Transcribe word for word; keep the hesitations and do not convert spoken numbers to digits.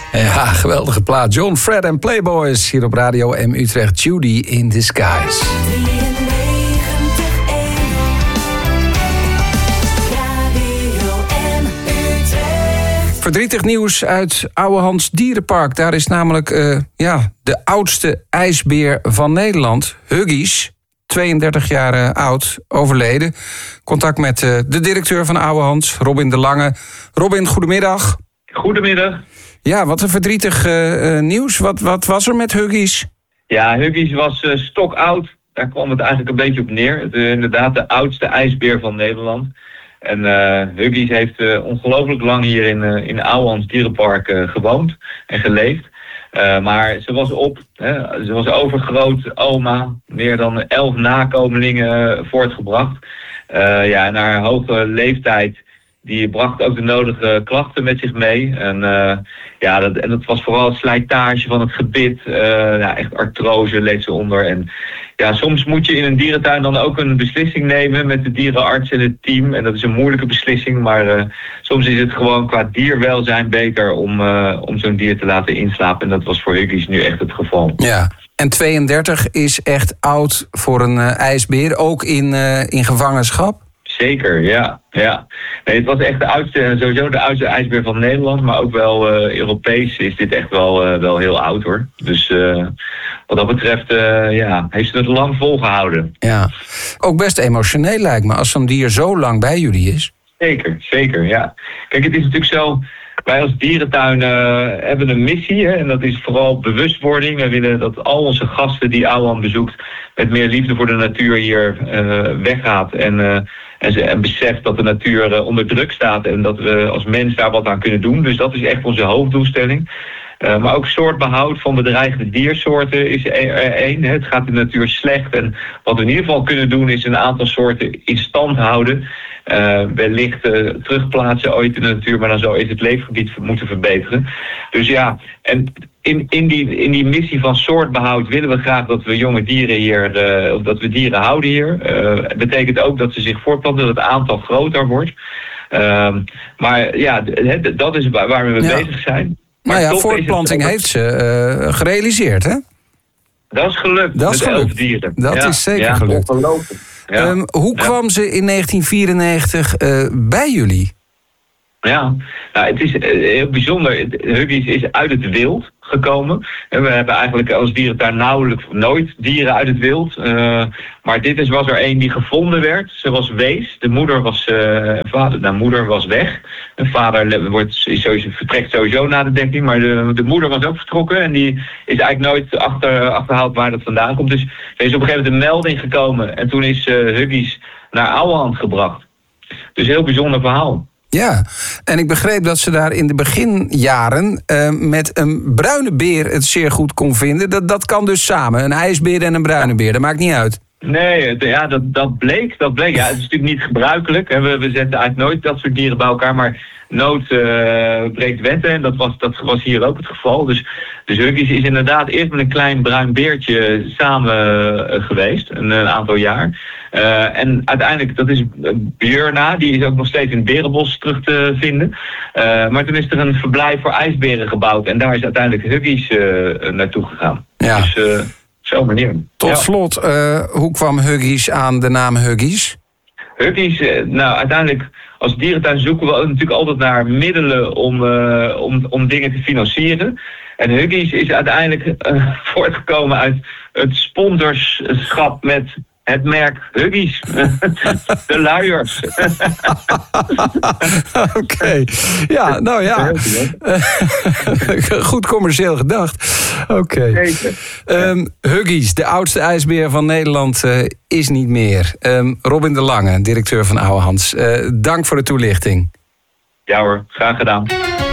Ja, geweldige plaat. John, Fred en Playboys hier op Radio M Utrecht. Judy in Disguise. Verdrietig nieuws uit Ouwehands Dierenpark. Daar is namelijk uh, ja, de oudste ijsbeer van Nederland, Huggies, tweeëndertig jaar uh, oud, overleden. Contact met uh, de directeur van Ouwehands, Robin de Lange. Robin, goedemiddag. Goedemiddag. Ja, wat een verdrietig uh, uh, nieuws. Wat, wat was er met Huggies? Ja, Huggies was uh, stokoud. Daar kwam het eigenlijk een beetje op neer. Het is inderdaad de oudste ijsbeer van Nederland. En uh, Huggies heeft uh, ongelooflijk lang hier in, uh, in Ouwehands Dierenpark uh, gewoond en geleefd. Uh, maar ze was op, hè, ze was overgroot oma, meer dan elf nakomelingen uh, voortgebracht. Uh, ja, en haar hoge leeftijd, die bracht ook de nodige klachten met zich mee. En, uh, ja, dat, en dat was vooral slijtage van het gebit. Uh, ja, echt artrose leed ze onder. En ja, soms moet je in een dierentuin dan ook een beslissing nemen met de dierenarts en het team. En dat is een moeilijke beslissing, maar uh, soms is het gewoon qua dierwelzijn beter om, uh, om zo'n dier te laten inslapen. En dat was voor Huggies nu echt het geval. Ja. En tweeëndertig is echt oud voor een uh, ijsbeer, ook in, uh, in gevangenschap? Zeker, ja. ja. Nee, het was echt de oudste, sowieso de oudste ijsbeer van Nederland, maar ook wel uh, Europees is dit echt wel, uh, wel heel oud hoor. Dus uh, wat dat betreft uh, ja, heeft ze het lang volgehouden. Ja, ook best emotioneel lijkt me als zo'n dier zo lang bij jullie is. Zeker, zeker, ja. Kijk, het is natuurlijk zo, wij als dierentuin uh, hebben een missie hè, en dat is vooral bewustwording. We willen dat al onze gasten die Ouwehand bezoekt met meer liefde voor de natuur hier uh, weggaat en... Uh, En, ze, en beseft dat de natuur uh, onder druk staat en dat we als mens daar wat aan kunnen doen. Dus dat is echt onze hoofddoelstelling. Uh, maar ook soortbehoud van bedreigde diersoorten is er één. Het gaat in de natuur slecht. En wat we in ieder geval kunnen doen is een aantal soorten in stand houden. Uh, wellicht uh, terugplaatsen ooit in de natuur, maar dan zou eens het leefgebied moeten verbeteren. Dus ja, en in, in, die, in die missie van soortbehoud willen we graag dat we jonge dieren hier, uh, of dat we dieren houden hier. Uh, het betekent ook dat ze zich voortplanten, dat het aantal groter wordt. Uh, maar ja, d- dat is waar we mee ja. bezig zijn. Maar nou ja, voortplanting heeft ze uh, gerealiseerd, hè? Dat is gelukt. Dat is gelukt. Dieren. Dat ja. is zeker ja, gelukt. Ja. Um, hoe ja. kwam ze in negentien vierennegentig uh, bij jullie? Ja, nou, het is uh, heel bijzonder. Huggies is uit het wild gekomen. En we hebben eigenlijk als dierentuin nauwelijks nooit dieren uit het wild. Uh, maar dit is, was er één die gevonden werd. Ze was wees. De moeder was, uh, vader, nou, moeder was weg. De vader wordt, is sowieso, vertrekt sowieso na de dekking. Maar de, de moeder was ook vertrokken. En die is eigenlijk nooit achter, achterhaald waar dat vandaan komt. Dus er is op een gegeven moment een melding gekomen. En toen is uh, Huggies naar Ouwehand gebracht. Dus een heel bijzonder verhaal. Ja, en ik begreep dat ze daar in de beginjaren uh, met een bruine beer het zeer goed kon vinden. Dat, dat kan dus samen, een ijsbeer en een bruine beer, dat maakt niet uit. Nee, ja, dat, dat bleek. Dat bleek. Ja, het is natuurlijk niet gebruikelijk. We, we zetten eigenlijk nooit dat soort dieren bij elkaar, maar nood uh, breekt wetten. En dat was, dat was hier ook het geval. Dus, dus Huggies is inderdaad eerst met een klein bruin beertje samen uh, geweest, een, een aantal jaar. Uh, en uiteindelijk, dat is Björna, die is ook nog steeds in het berenbos terug te vinden. Uh, maar toen is er een verblijf voor ijsberen gebouwd en daar is uiteindelijk Huggies uh, naartoe gegaan. Ja. Dus, uh, zo meneer. Tot ja. slot, uh, hoe kwam Huggies aan de naam Huggies? Huggies, uh, nou uiteindelijk als dierentuin zoeken we natuurlijk altijd naar middelen om, uh, om, om dingen te financieren. En Huggies is uiteindelijk uh, voortgekomen uit het sponsorschap met het merk Huggies. De luiers. Oké. Okay. Ja, nou ja. Goed commercieel gedacht. Oké. Okay. Um, Huggies, de oudste ijsbeer van Nederland, uh, is niet meer. Um, Robin de Lange, directeur van Ouwehands. Uh, dank voor de toelichting. Ja hoor, graag gedaan.